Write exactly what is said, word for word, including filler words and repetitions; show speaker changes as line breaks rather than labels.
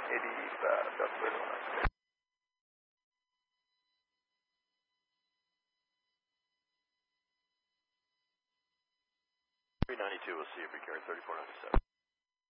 eighty-five, Delta Beta one.
three ninety-two, we'll see if we carry thirty-four ninety-seven.